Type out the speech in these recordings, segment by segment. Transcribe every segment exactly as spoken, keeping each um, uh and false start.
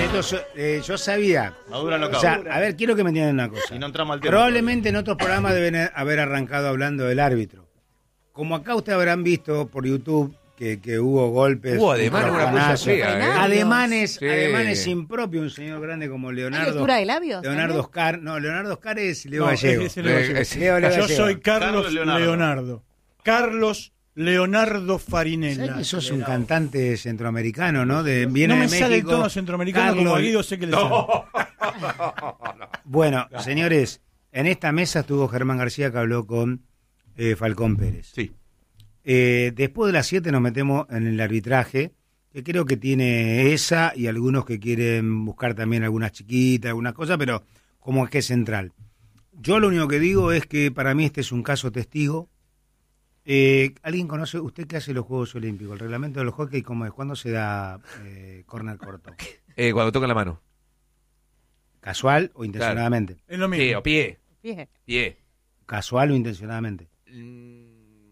Entonces, eh, yo sabía. Madura no O sea, a ver, quiero que me entiendan una cosa. Y no entramos al tiempo. Probablemente en otros programas deben haber arrancado hablando del árbitro. Como acá ustedes habrán visto por YouTube que, que hubo golpes. Hubo además una cosa fea, ¿eh? Ademanes, Sí. ademanes impropios, un señor grande como Leonardo. ¿Hay lectura de labios? Leonardo ¿también? Oscar. No, Leonardo Oscar es Leo No, Gallego. es- es Leo Gallego. Es- Leo, Leo Yo Gallego. soy Carlos, Carlos Leonardo. Leonardo. Carlos Leonardo Farinella. ¿Sabés que sos un cantante centroamericano, no? De, viene No me de sale el México. tono centroamericano Carlos- como a Guido sé que le sale. Bueno, señores, en esta mesa estuvo Germán García que habló con eh, Falcón Pérez. Sí. Eh, después de las siete nos metemos en el arbitraje, que creo que tiene esa y algunos que quieren buscar también algunas chiquitas, algunas cosas, pero como es que es central. Yo lo único que digo es que para mí este es un caso testigo. Eh, ¿Alguien conoce, usted qué hace los Juegos Olímpicos? El reglamento de los hockey, ¿cómo es? ¿Cuándo se da eh, córner corto? Eh, cuando toca la mano. ¿Casual o intencionadamente? Es lo Pie mismo. o pie. Bien. Pie. ¿Casual o intencionadamente? Mm,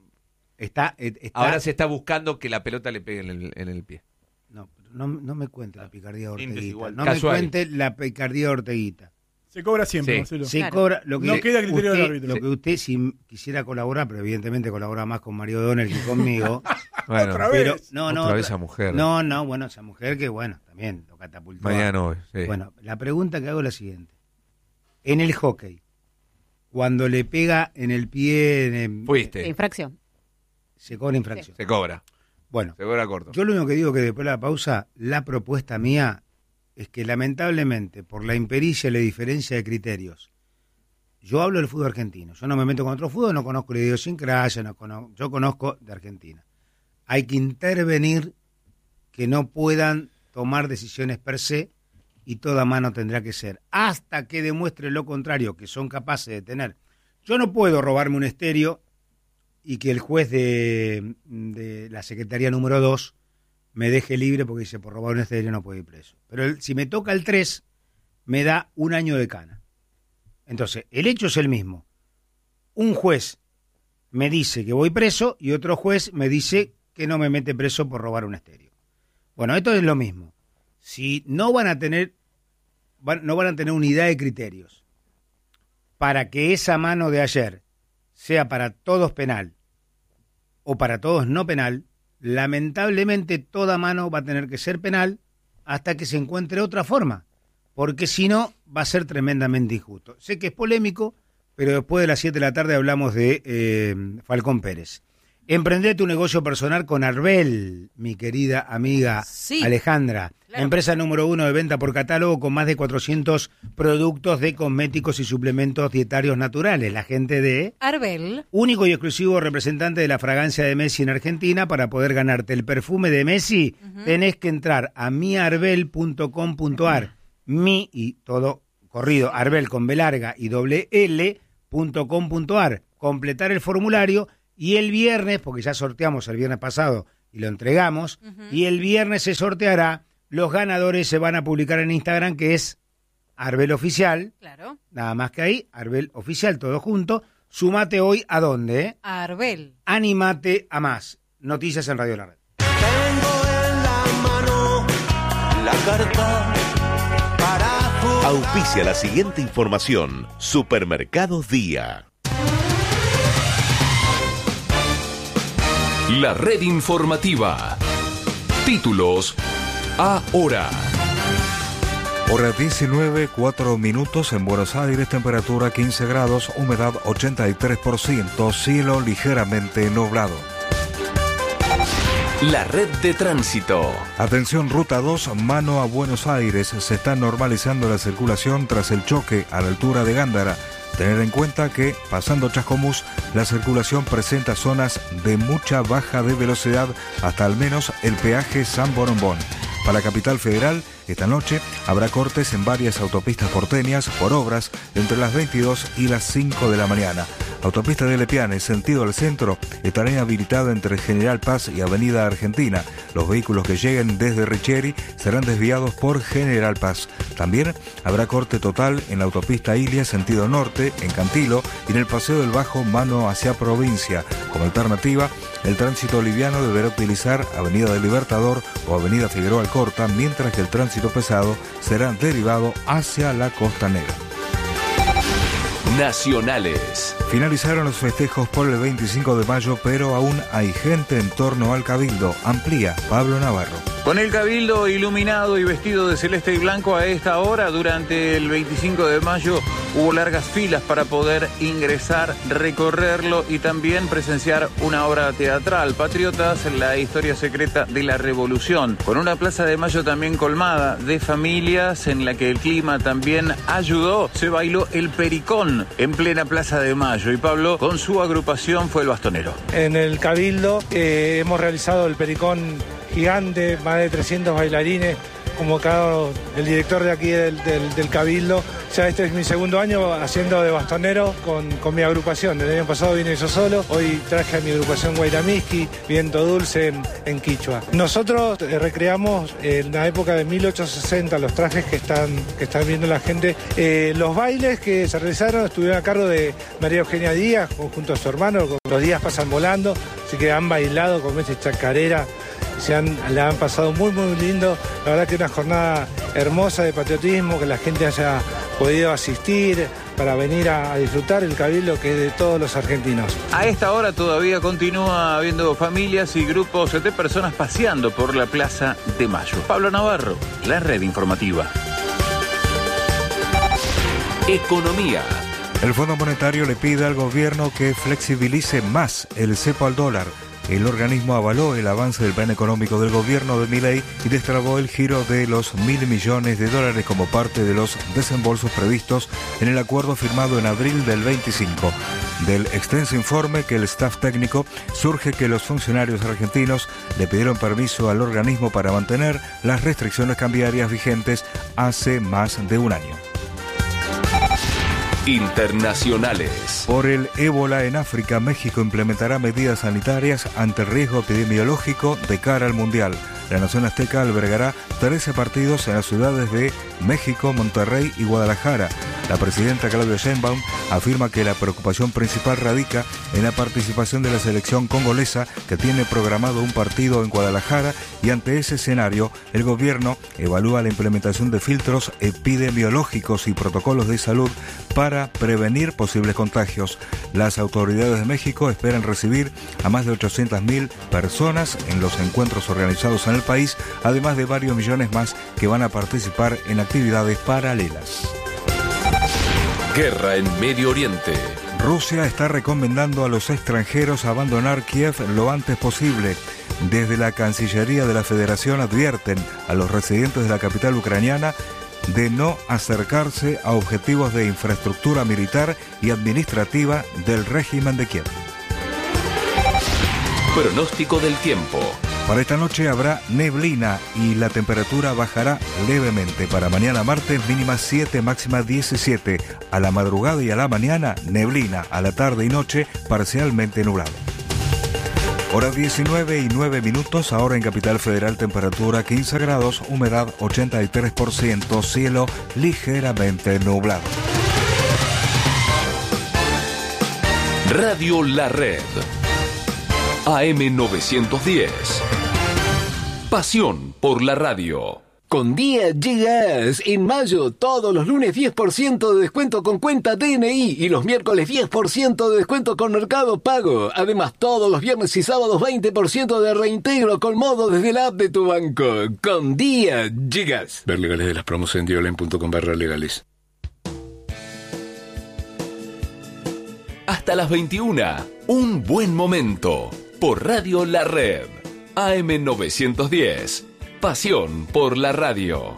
Está, eh, está- Ahora se está buscando que la pelota le pegue en el, en el pie. No, no, no me cuente la picardía de Índice Orteguita. igual. No Casual. me cuente la picardía de Orteguita. Se cobra siempre, Sí. Marcelo. Se Claro. cobra lo que No queda criterio usted, del árbitro. Lo que usted, si quisiera colaborar, pero evidentemente colabora más con Mario Donner que conmigo. Bueno, Otra vez. pero no, no. Otra vez otra- esa mujer. No, no, bueno, esa mujer que, bueno, también lo catapultó. mañana no. Sí. Bueno, la pregunta que hago es la siguiente. En el hockey, cuando le pega en el pie, en el- Fuiste. Infracción. se cobra infracción. Se cobra. Bueno, Se cobra corto. yo lo único que digo que después de la pausa, la propuesta mía es que lamentablemente, por la impericia y la diferencia de criterios, yo hablo del fútbol argentino, yo no me meto con otro fútbol, no conozco la idiosincrasia, no conozco, yo conozco de Argentina. Hay que intervenir que no puedan tomar decisiones per se y toda mano tendrá que ser, hasta que demuestre lo contrario, que son capaces de tener. Yo no puedo robarme un estéreo y que el juez de, de la Secretaría número dos me deje libre porque dice, por robar un estéreo no puedo ir preso. Pero el- si me toca el tres, me da un año de cana. Entonces, el hecho es el mismo. Un juez me dice que voy preso y otro juez me dice que no me mete preso por robar un estéreo. Bueno, esto es lo mismo. Si no van a tener, van- no van a tener unidad de criterios para que esa mano de ayer sea para todos penal o para todos no penal, lamentablemente toda mano va a tener que ser penal hasta que se encuentre otra forma, porque si no va a ser tremendamente injusto. Sé que es polémico, pero después de las siete de la tarde hablamos de eh, Falcón Pérez. Emprende tu negocio personal con Arbel, mi querida amiga Sí. Alejandra. Claro. Empresa número uno de venta por catálogo con más de cuatrocientos productos de cosméticos y suplementos dietarios naturales. La gente de... Arbel. Único y exclusivo representante de la fragancia de Messi en Argentina. Para poder ganarte el perfume de Messi, tenés que entrar a mi arbel punto com punto ar. Mi y todo corrido, Arbel con B larga y doble L punto com punto ar. Completar el formulario y el viernes, porque ya sorteamos el viernes pasado y lo entregamos, y el viernes se sorteará, los ganadores se van a publicar en Instagram, que es Arbel Oficial. Claro. Nada más que ahí, Arbel Oficial, todo junto. Sumate hoy a dónde, ¿eh? Arbel. Animate a más. Noticias en Radio La Red. Tengo en la mano la carta para Auspicia la siguiente información. Supermercados Día. La red informativa. Títulos ahora. Hora diecinueve, cuatro minutos en Buenos Aires, temperatura quince grados, humedad ochenta y tres por ciento, cielo ligeramente nublado. La red de tránsito. Atención, ruta dos, mano a Buenos Aires, se está normalizando la circulación tras el choque a la altura de Gándara. Tener en cuenta que, pasando Chascomús, la circulación presenta zonas de mucha baja de velocidad hasta al menos el peaje San Borombón. Para Capital Federal, esta noche habrá cortes en varias autopistas porteñas por obras entre las veintidós y las cinco de la mañana. Autopista de Lepiane, sentido al centro, estará inhabilitada entre General Paz y Avenida Argentina. Los vehículos que lleguen desde Richeri serán desviados por General Paz. También habrá corte total en la autopista Ilia, sentido norte, en Cantilo, y en el Paseo del Bajo, mano hacia provincia. Como alternativa, el tránsito liviano deberá utilizar Avenida del Libertador o Avenida Figueroa Alcorta, mientras que el tránsito tránsito pesado será derivado hacia la costanera. Nacionales. Finalizaron los festejos por el veinticinco de mayo, pero aún hay gente en torno al Cabildo. Amplía Pablo Navarro. Con el Cabildo iluminado y vestido de celeste y blanco a esta hora, durante el veinticinco de mayo hubo largas filas para poder ingresar, recorrerlo y también presenciar una obra teatral, Patriotas, la historia secreta de la Revolución, con una plaza de mayo también colmada de familias en la que el clima también ayudó. Se bailó el pericón en plena plaza de mayo y Pablo con su agrupación fue el bastonero. En el Cabildo eh, hemos realizado el pericón gigante, más de trescientos bailarines, convocado el director de aquí del, del, del Cabildo. Ya este es mi segundo año haciendo de bastonero con, con mi agrupación. El año pasado vine yo solo, hoy traje a mi agrupación Guairamiski, Viento Dulce en, en Quichua. Nosotros eh, recreamos en la época de mil ochocientos sesenta los trajes que están, que están viendo la gente. Eh, los bailes que se realizaron estuvieron a cargo de María Eugenia Díaz, junto a su hermano. Los días pasan volando, así que han bailado con esa chacarera. Se han, la han pasado muy muy lindo, la verdad que una jornada hermosa de patriotismo, que la gente haya podido asistir para venir a, a disfrutar el Cabildo, que es de todos los argentinos. A esta hora todavía continúa habiendo familias y grupos de personas paseando por la Plaza de Mayo. Pablo Navarro, la red informativa. Economía. El Fondo Monetario le pide al gobierno que flexibilice más el cepo al dólar. El organismo avaló el avance del plan económico del gobierno de Milei y destrabó el giro de los mil millones de dólares como parte de los desembolsos previstos en el acuerdo firmado en abril del veinticinco. Del extenso informe que el staff técnico surge que los funcionarios argentinos le pidieron permiso al organismo para mantener las restricciones cambiarias vigentes hace más de un año. Internacionales. Por el ébola en África, México implementará medidas sanitarias ante el riesgo epidemiológico de cara al Mundial. La Nación Azteca albergará trece partidos en las ciudades de México, Monterrey y Guadalajara. La presidenta Claudia Sheinbaum afirma que la preocupación principal radica en la participación de la selección congolesa, que tiene programado un partido en Guadalajara, y ante ese escenario el gobierno evalúa la implementación de filtros epidemiológicos y protocolos de salud para prevenir posibles contagios. Las autoridades de México esperan recibir a más de ochocientas mil personas en los encuentros organizados en el país, además de varios millones más que van a participar en actividades paralelas. Guerra en Medio Oriente. Rusia está recomendando a los extranjeros abandonar Kiev lo antes posible. Desde la Cancillería de la Federación advierten a los residentes de la capital ucraniana de no acercarse a objetivos de infraestructura militar y administrativa del régimen de Kiev. Pronóstico del tiempo. Para esta noche habrá neblina y la temperatura bajará levemente. Para mañana martes, mínima siete, máxima diecisiete. A la madrugada y a la mañana, neblina. A la tarde y noche, parcialmente nublado. Hora diecinueve y nueve minutos, ahora en Capital Federal, temperatura quince grados, humedad ochenta y tres por ciento, cielo ligeramente nublado. Radio La Red. A M novecientos diez. Pasión por la radio. Con Día Llegas, en mayo, todos los lunes diez por ciento de descuento con cuenta D N I y los miércoles diez por ciento de descuento con Mercado Pago. Además, todos los viernes y sábados veinte por ciento de reintegro con modo desde la app de tu banco. Con Día Llegas. Ver legales de las promos en diolen punto com barra legales. Hasta las veintiuna, un buen momento. Por Radio La Red. A M novecientos diez. Pasión por la radio.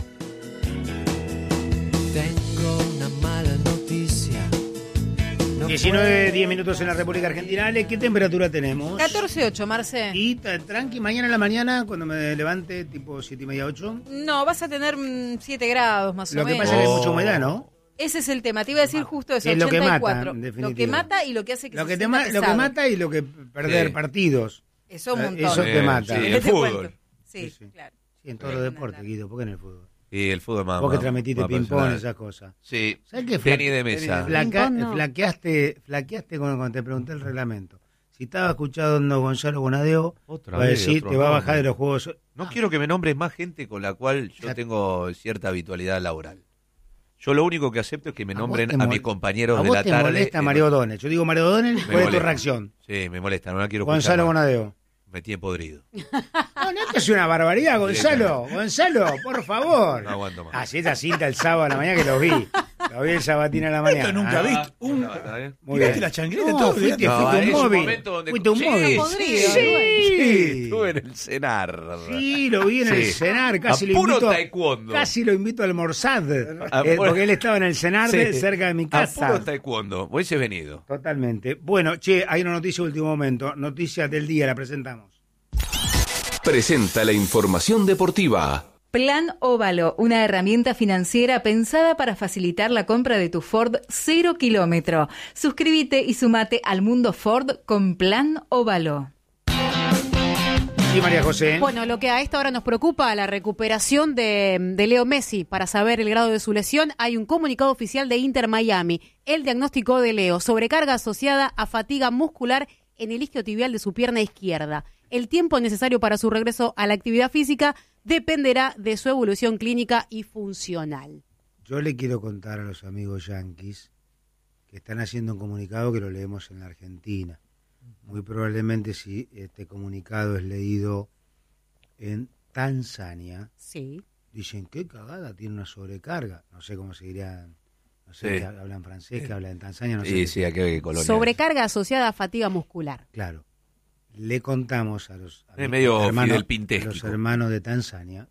Tengo una mala noticia. No diecinueve, diez minutos en la República Argentina. Ale, ¿qué temperatura tenemos? catorce ocho, Marce. Y t- tranqui, mañana en la mañana, cuando me levante, tipo siete y media, ocho. No, vas a tener mm, siete grados más Lo o que menos. pasa es que hay mucha humedad, ¿no? Ese es el tema. Te iba a decir justo eso. Es lo que mata, ochenta y cuatro. en Lo definitiva. que mata y lo que hace que Lo se que, te sienta ma- lo que pesado. mata y lo que perder Sí. partidos. Eso un Eh, montón. Eso te mata. Sí, ¿Qué el te fútbol. cuento? Sí, Sí, sí. claro. Sí, en todos los deportes, Guido. ¿Por qué en el fútbol? Y el fútbol más. Vos que más- transmitiste más ping-pong y personal. esas cosas. Sí. ¿Sabes qué? Tenis de mesa. Flaca- Ping-pong no. flaqueaste, flaqueaste cuando, cuando te pregunté el reglamento. Si estaba escuchando Gonzalo Bonadeo, Otra va a vez, decir, otro te va a nombre. bajar de los juegos. No quiero que me nombres más gente con la cual yo Ya- tengo cierta habitualidad laboral. Yo lo único que acepto es que me ¿A nombren vos te a mol- mis compañeros ¿A de vos la te tarde. molesta en- Mario O'Donnell? Yo digo Mario O'Donnell, Me ¿cuál es tu molesta. reacción? Sí, me molesta, no la quiero escuchar Gonzalo más. Bonadeo. Me tiene podrido. No, no, esto es una barbaridad, Gonzalo. Gonzalo, por favor. No aguanto más. Así esa cinta el sábado a la mañana que lo vi. Lo vi el sabatín a la mañana. Esto nunca Ah, viste. Un, ¿Está bien? Muy tiraste bien. la chancleta No, todo. fuiste, No, fuiste es un un móvil. momento donde- Fuiste un Sí, móvil. podrido, Sí. Estuve en el cenar. Sí, lo vi en el Sí. cenar, casi A lo puro invito. taekwondo. Casi lo invito a almorzar. A eh, puro- porque él estaba en el cenar de- Sí. cerca de mi A casa. puro taekwondo. Hubiese venido. Totalmente. Bueno, che, hay una noticia de último momento. Noticia del día, la presentamos. Presenta la información deportiva. Plan Óvalo, una herramienta financiera pensada para facilitar la compra de tu Ford cero kilómetro. Suscríbete y sumate al mundo Ford con Plan Óvalo. Sí, María José. Bueno, lo que a esta hora nos preocupa, la recuperación de, de Leo Messi. Para saber el grado de su lesión, hay un comunicado oficial de Inter Miami. El diagnóstico de Leo, sobrecarga asociada a fatiga muscular en el isquiotibial de su pierna izquierda. El tiempo necesario para su regreso a la actividad física dependerá de su evolución clínica y funcional. Yo le quiero contar a los amigos yanquis que están haciendo un comunicado que lo leemos en la Argentina. Muy probablemente si este comunicado es leído en Tanzania, sí. Dicen, qué cagada, tiene una sobrecarga. No sé cómo se diría, no sé, Sí. que hablan francés, que hablan en Tanzania, no sé. Sí, qué sí, sea. aquí hay que colonia. Sobrecarga asociada a fatiga muscular. Claro. Le contamos a los, a Es los medio hermanos, Fidel a Pintéstico. los hermanos de Tanzania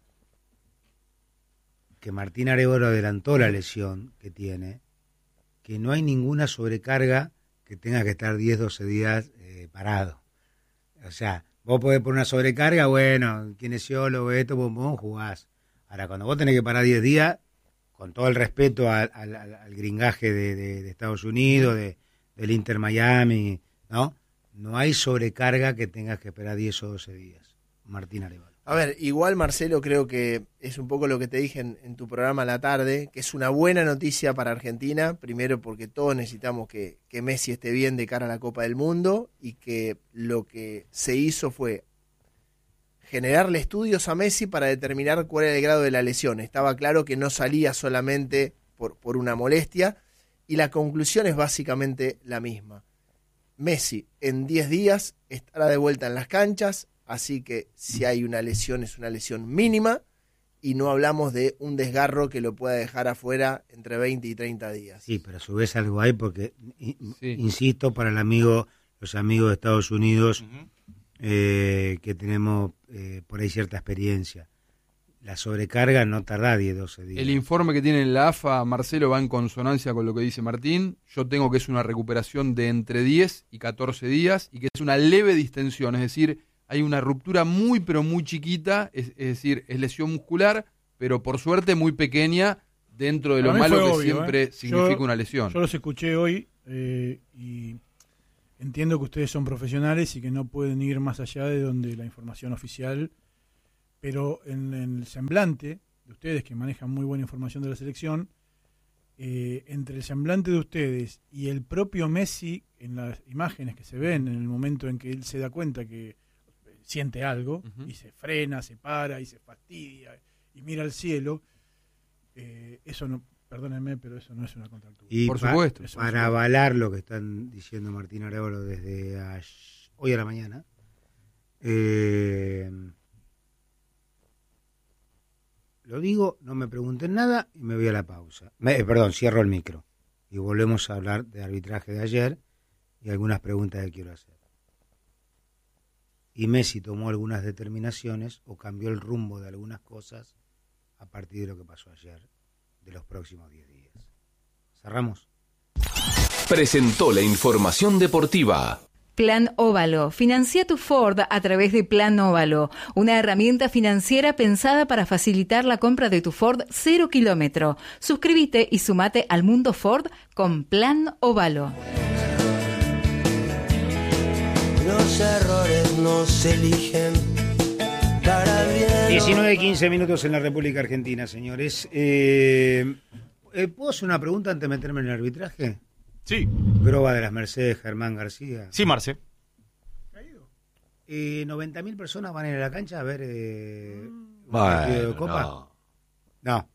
que Martín Arevalo adelantó la lesión que tiene, que no hay ninguna sobrecarga que tenga que estar diez, doce días eh, parado. O sea, vos podés poner una sobrecarga, bueno, kinesiólogo, esto, vos, vos jugás. Ahora, cuando vos tenés que parar diez días, con todo el respeto al, al, al gringaje de, de, de Estados Unidos, de, del Inter Miami, ¿no? No hay sobrecarga que tengas que esperar diez o doce días. Martín Arevalo. A ver, igual Marcelo, creo que es un poco lo que te dije en, en tu programa a la tarde, que es una buena noticia para Argentina, primero porque todos necesitamos que, que Messi esté bien de cara a la Copa del Mundo y que lo que se hizo fue generarle estudios a Messi para determinar cuál era el grado de la lesión. Estaba claro que no salía solamente por, por una molestia y la conclusión es básicamente la misma. Messi en diez días estará de vuelta en las canchas, así que si hay una lesión es una lesión mínima y no hablamos de un desgarro que lo pueda dejar afuera entre veinte y treinta días. Sí, pero a su vez algo hay porque, i- insisto, para el amigo, los amigos de Estados Unidos, uh-huh. eh, que tenemos eh, por ahí cierta experiencia, la sobrecarga no tarda diez, doce días. El informe que tiene la A F A, Marcelo, va en consonancia con lo que dice Martín. Yo tengo que es una recuperación de entre diez y catorce días y que es una leve distensión, es decir, hay una ruptura muy pero muy chiquita, es, es decir, es lesión muscular, pero por suerte muy pequeña dentro de lo malo que obvio, siempre ¿eh? significa yo, una lesión. Yo los escuché hoy eh, y entiendo que ustedes son profesionales y que no pueden ir más allá de donde la información oficial, pero en, en el semblante de ustedes, que manejan muy buena información de la selección, eh, entre el semblante de ustedes y el propio Messi, en las imágenes que se ven en el momento en que él se da cuenta que siente algo, uh-huh. y se frena, se para, y se fastidia, y mira al cielo, eh, eso no, perdónenme, pero eso no es una contractura. Y por pa- supuesto. Para avalar lo que están diciendo Martín Arevalo desde ayer, hoy a la mañana, eh, lo digo, no me pregunten nada y me voy a la pausa. Me, eh, perdón, cierro el micro. Y volvemos a hablar de arbitraje de ayer y algunas preguntas que quiero hacer. Y Messi tomó algunas determinaciones o cambió el rumbo de algunas cosas a partir de lo que pasó ayer, de los próximos diez días. ¿Cerramos? Presentó la información deportiva. Plan Óvalo. Financia tu Ford a través de Plan Óvalo, una herramienta financiera pensada para facilitar la compra de tu Ford cero kilómetro. Suscríbete y sumate al mundo Ford con Plan Óvalo. Los errores no se eligen para bien. diecinueve quince minutos en la República Argentina, señores. Eh, eh, ¿Puedo hacer una pregunta antes de meterme en el arbitraje? Sí. Groba de las Mercedes, Germán García. Sí, Marce. eh, noventa mil personas van a ir a la cancha a ver eh, un Bueno, partido de Copa. no. No.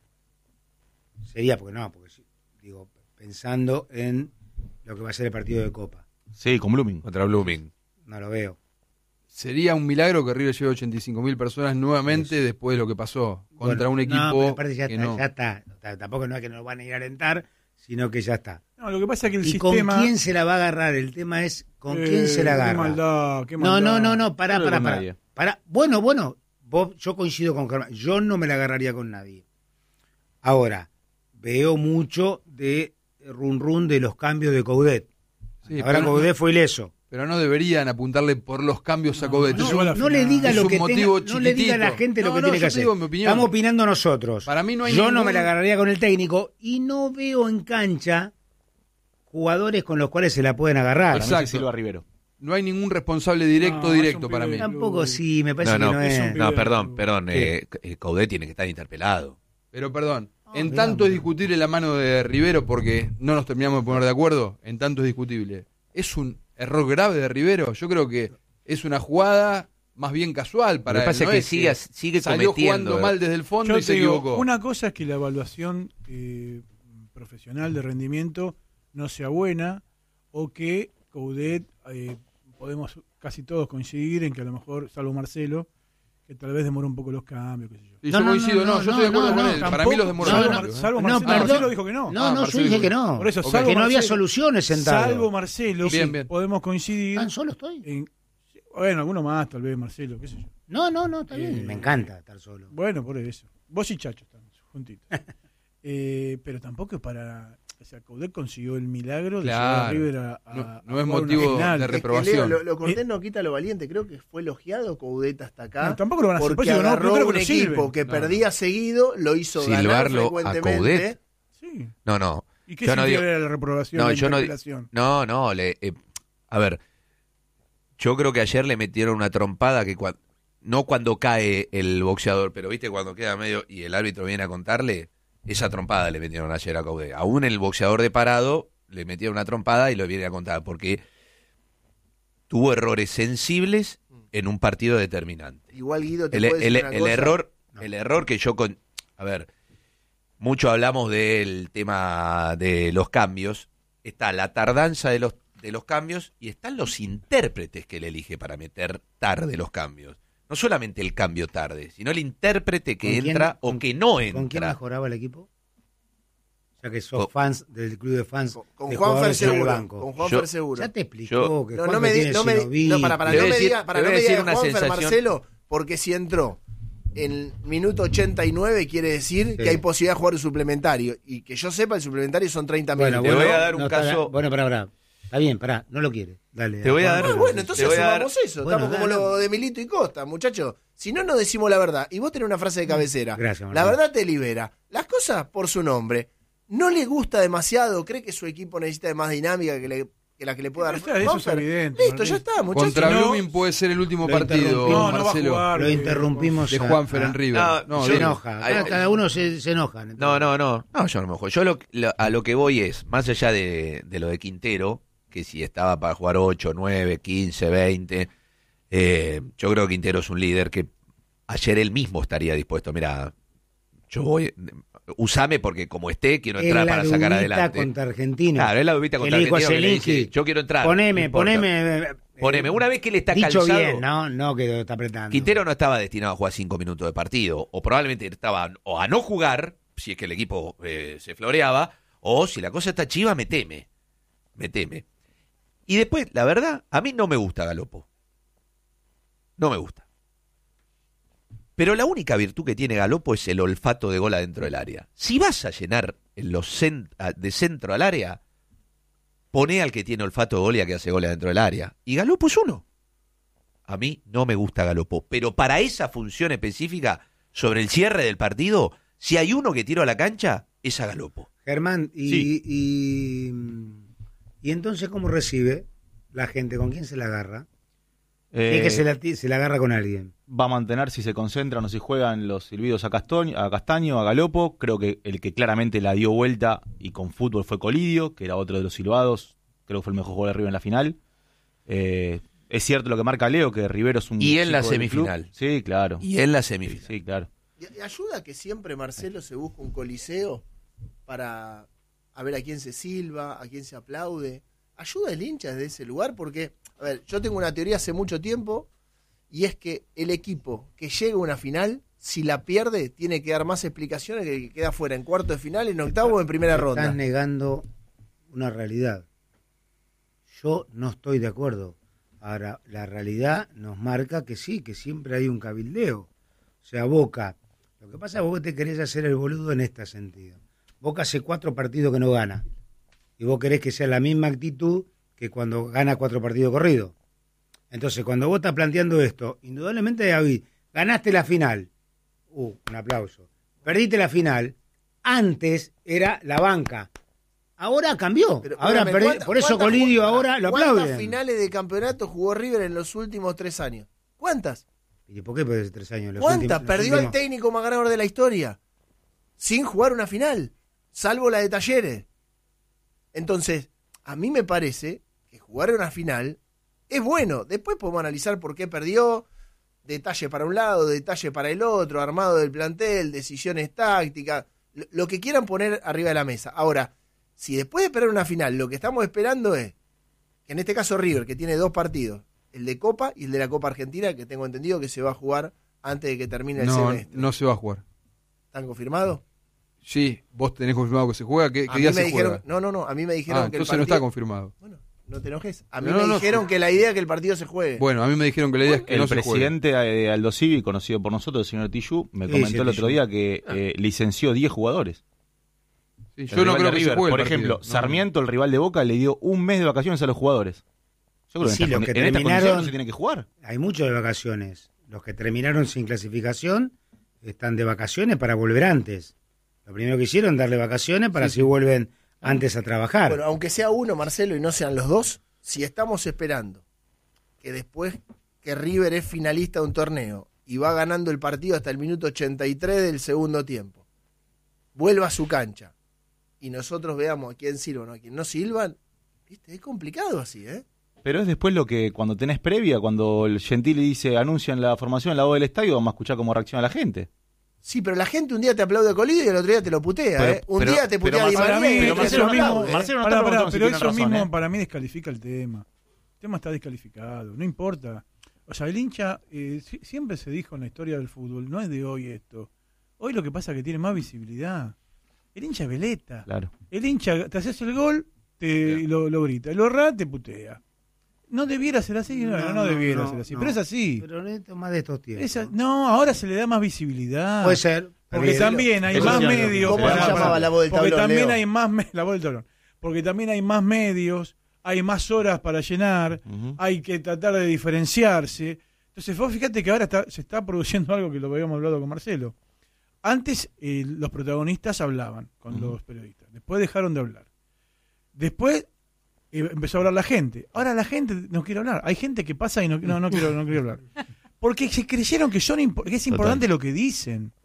Sería porque no, porque digo, pensando en lo que va a ser el partido de Copa. Sí, con Blooming. Contra Blooming. No lo veo. Sería un milagro que River lleve ochenta y cinco mil personas nuevamente Eso. después de lo que pasó contra Bueno, un equipo no, pero aparte ya que está, no. ya está. O sea, tampoco no es que nos van a ir a alentar, sino que ya está. No, lo que pasa es que el ¿Y sistema... con quién se la va a agarrar? El tema es con Eh, quién se la qué agarra. maldad, qué no, maldad. no, no, no, pará, No pará, con pará, nadie. pará. Bueno, bueno, vos, yo coincido con Germán. Yo no me la agarraría con nadie. Ahora, veo mucho de run run de los cambios de Coudet. Sí, Ahora pero Coudet no- fue ileso. Pero no deberían apuntarle por los cambios a Coudet. No, Es un- no le diga es lo un que tenga, motivo no le diga a la chiquitito. gente lo No, que no, tiene yo que te hacer. digo mi opinión. Estamos opinando nosotros. Para mí no hay Yo no ningún- me la agarraría con el técnico y no veo en cancha jugadores con los cuales se la pueden agarrar. Exacto. Silva Rivero. No hay ningún responsable directo No, directo es un para mí. pibe. Tampoco sí, me parece No, no, que no es un es. pibe. no, perdón, perdón. Sí. Eh, eh, Coudet tiene que estar interpelado. Pero perdón, en mirá, tanto es mirá. discutible la mano de Rivero porque no nos terminamos de poner de acuerdo, en tanto es discutible. ¿Es un error grave de Rivero? Yo creo que es una jugada más bien casual para Lo que él. pasa no es que es sigue- sigue salió cometiendo, jugando eh. mal desde el fondo Yo y te se digo, equivocó. una cosa es que la evaluación eh, profesional de rendimiento no sea buena o que Coudet, eh, podemos casi todos coincidir en que a lo mejor, salvo Marcelo, que tal vez demora un poco los cambios, qué sé yo. Y No, yo no, coincido, no, no, yo no, estoy de acuerdo no, con no, él. Para tampoco- mí los demoró salvo, los Mar- cambios, ¿eh? salvo No, Marcelo, perdón. Marcelo dijo que no. No, Ah, no, yo Marcelo dije dijo que que no. Por eso, Porque salvo no había Marcelo- soluciones sentadas. Salvo Marcelo, Bien, sí, bien. podemos coincidir ¿Tan solo estoy? en... Bueno, alguno más, tal vez Marcelo, qué sé yo. No, no, no, está bien. Eh, Me encanta estar solo. Bueno, por eso. Vos y Chacho están juntitos. eh, pero tampoco es para... O sea, Coudet consiguió el milagro de llevar a Claro. River a, a- No- a no es jugar una motivo final. de Es que, reprobación. Leo, lo, lo cortés Eh, no quita lo valiente. Creo que fue elogiado Coudet hasta acá. No, tampoco lo van a hacer, por porque eso digo, no, agarró no creo que un lo equipo sirven. que No. perdía seguido, lo hizo Silbarlo ganar a frecuentemente. Coudet. Sí. No, no. ¿Y qué Yo no sentido digo- era la reprobación, No, la yo no, interpelación? no, no, le, eh, a ver, yo creo que ayer le metieron una trompada que cua- no cuando cae el boxeador, pero viste cuando queda medio y el árbitro viene a contarle, esa trompada le metieron ayer a Coudet. Aún el boxeador de parado le metieron una trompada y lo viene a contar porque tuvo errores sensibles en un partido determinante. Igual Guido te El, puede el- decir una el cosa. error, el error que yo con, a ver, mucho hablamos del tema de los cambios, está la tardanza de los de los cambios y están los intérpretes que él elige para meter tarde los cambios. No solamente el cambio tarde, sino el intérprete que ¿Con quién- entra o con- que no ¿Con quién entra. mejoraba el equipo? Ya que sos Con- fans del club de fans Con de Juanfer jugadores en el seguro. banco. Con Juanfer Yo- seguro. Ya te explicó Yo- que No, no Juanfer me di- tiene no me di- Sinoví. no, para, para, Le no voy a me decir- diga, para le no voy me a decir diga una Juanfer sensación. Marcelo, porque si entró en minuto ochenta y nueve quiere decir Sí. que hay posibilidad de jugar un suplementario. Y que yo sepa, el suplementario son treinta Bueno, minutos. Te bueno, voy a dar un no está- caso- Bueno, pará, pará. Está bien, pará, no lo quiere. Dale. Te voy a Juan, dar- Ah, dale. bueno, entonces Te voy a dar- asumamos eso. Bueno, Estamos como dale. lo de Milito y Costa, muchachos. Si no, no decimos la verdad. Y vos tenés una frase de cabecera. Gracias, La Marcelo. verdad te libera. Las cosas por su nombre. No le gusta demasiado, cree que su equipo necesita de más dinámica que, le- que la que le pueda dar. Eso es Juanfer. evidente, Listo, Martín. ya está, muchachos. Contra No, Blooming puede ser el último Lo partido, interrumpimos. No, no va a Marcelo. jugar. Lo eh, interrumpimos. De a- Juanfer a- en River. No, No, yo Se digo, enoja. Ay, Cada, ay. cada uno se, se enoja. No, no, no, no, yo no me enojo. Yo lo- lo- a lo que voy es, más allá de, de lo de Quintero, que si estaba para jugar ocho, nueve, quince, veinte, eh, yo creo que Quintero es un líder que ayer él mismo estaría dispuesto, mira, yo voy, usame porque como esté, quiero Es entrar la para sacar dudita adelante. contra Argentina. Claro, es la dudita Que contra le dijo a Argentina que le Zelinski, dice, yo quiero entrar. Poneme, no importa. poneme. eh, Poneme. Una vez que él está dicho calzado, bien, no, no que lo está apretando. Quintero no estaba destinado a jugar cinco minutos de partido, o probablemente estaba o a no jugar, si es que el equipo eh, se floreaba, o si la cosa está chiva, meteme, meteme. Y después, la verdad, a mí no me gusta Galopo. No me gusta. Pero la única virtud que tiene Galopo es el olfato de gol adentro del área. Si vas a llenar en los cent- a- de centro al área, pone al que tiene olfato de gol y a que hace gol adentro del área. Y Galopo es uno. A mí no me gusta Galopo, pero para esa función específica, sobre el cierre del partido, si hay uno que tiro a la cancha, es a Galopo. Germán, y, Sí. y, y entonces, ¿cómo recibe la gente? ¿Con quién se la agarra? Eh, Es que se la, ti- se la agarra con alguien. va a mantener si se concentran o si juegan los silbidos a Castaño, a Castaño, a Galopo. Creo que el que claramente la dio vuelta y con fútbol fue Colidio, que era otro de los silbados. Creo que fue el mejor jugador de River en la final. Eh, Es cierto lo que marca Leo, que Rivero es un Y en la chico del semifinal. club. Sí, claro. Y en la semifinal. Sí, claro. ¿Y y ayuda que siempre Marcelo se busca un coliseo para a ver a quién se silba, a quién se aplaude? ¿Ayuda el hincha desde ese lugar? Porque, a ver, yo tengo una teoría hace mucho tiempo, y es que el equipo que llega a una final, si la pierde, tiene que dar más explicaciones que el que queda fuera en cuarto de final, en octavo o en primera ronda. Estás negando una realidad. Yo no estoy de acuerdo. Ahora, la realidad nos marca que sí, que siempre hay un cabildeo. O sea, Boca. Lo que pasa es que vos te querés hacer el boludo en este sentido. Boca hace cuatro partidos que no gana. Y vos querés que sea la misma actitud que cuando gana cuatro partidos corridos. Entonces, cuando vos estás planteando esto, indudablemente, David, ganaste la final. Uh, un aplauso. Perdiste la final. Antes era la banca. Ahora cambió. Pero, ahora espérame, perdí- ¿cuántas- por eso cuántas Colidio ju- ahora lo ¿Cuántas aplauden. finales de campeonato jugó River en los últimos tres años? ¿Cuántas? ¿Y por qué desde tres años? Los ¿Cuántas? últimos- Perdió los al últimos- técnico más ganador de la historia sin jugar una final, salvo la de Talleres. Entonces, a mí me parece que jugar una final es bueno. Después podemos analizar por qué perdió, detalle para un lado, detalle para el otro, armado del plantel, decisiones tácticas, lo, lo que quieran poner arriba de la mesa. Ahora, si después de perder una final, lo que estamos esperando es que en este caso River, que tiene dos partidos, el de Copa y el de la Copa Argentina, que tengo entendido que se va a jugar antes de que termine el No, semestre. no se va a jugar. ¿Están confirmados? Sí, vos tenés confirmado que se juega. ¿Qué, A qué mí día me se dijeron, juega? no, no, no, a mí me dijeron Ah, que el entonces no partido... está confirmado. No te enojes. A mí No, me no, no, dijeron sí. que la idea es que el partido se juegue. Bueno, a mí me dijeron que la idea es que El no se juegue. presidente de Aldo Civi, conocido por nosotros, el señor Tillú, me Sí, comentó sí, el otro Tillú. día que eh, licenció diez jugadores. Sí, El yo no rival creo de que se River, juegue el por partido. ejemplo, No. Sarmiento, el rival de Boca, le dio un mes de vacaciones a los jugadores. Yo creo que Sí, en, los estas que condi- en estas condiciones terminaron- no se tiene que jugar. Hay muchos de vacaciones. Los que terminaron sin clasificación están de vacaciones para volver antes. Lo primero que hicieron, darle vacaciones para si vuelven antes a trabajar. Bueno, aunque sea uno, Marcelo, y no sean los dos, si estamos esperando que después que River es finalista de un torneo y va ganando el partido hasta el minuto ochenta y tres del segundo tiempo, vuelva a su cancha y nosotros veamos a quién silban o a quién no silban, ¿viste? Es complicado así, ¿eh? Pero es después lo que cuando tenés previa, cuando el Gentili dice anuncian la formación en la voz del estadio, vamos a escuchar cómo reacciona la gente. Sí, pero la gente un día te aplaude a Colidio y el otro día te lo putea, Pero- ¿eh? Un pero- día te pero putea a Di Marcelo- María y pero el otro día te Marcelo lo no está- aplaude, ¿eh? Marcelo no Pará, está pará, preguntando si pero tiene eso razón, mismo ¿eh? para mí descalifica el tema. El tema está descalificado, no importa. O sea, el hincha, eh, si- siempre se dijo en la historia del fútbol, no es de hoy esto. Hoy lo que pasa es que tiene más visibilidad. El hincha es veleta. Claro. El hincha, te haces el gol, te lo, lo grita. El horror te putea. No debiera ser así, no, no, no debiera ser así. no. Pero es así. Pero esto más de estos tiempos. Esa- no, ahora se le da más visibilidad. Puede ser. Porque Pero- también hay Eso más sí, medios. ¿Cómo se para- llamaba para- la voz del Porque tablón, también Leo? hay más me- la voz del tablón. Porque también hay más medios, hay más horas para llenar, Ujú. hay que tratar de diferenciarse. Entonces, vos fíjate que ahora está- se está produciendo algo que lo habíamos hablado con Marcelo. Antes eh, los protagonistas hablaban con Ujú. los periodistas, después dejaron de hablar. Después eh, empezó a hablar la gente. Ahora la gente no quiere hablar. Hay gente que pasa y no, no, no quiero, no quiero hablar. Porque se creyeron que, son impo- que es importante lo que dicen.